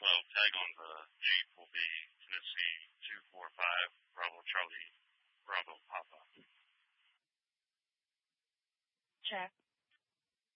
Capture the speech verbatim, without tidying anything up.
twelve. Tag on the Jeep will be Tennessee two four five Bravo Charlie Bravo Papa. Check.